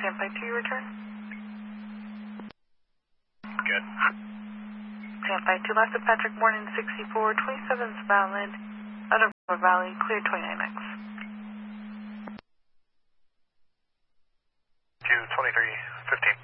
Standby 2, your return. Good. Standby 2, left of Patrick Morning 64, 27's valid. Out of River Valley, clear 29X. 223, 15.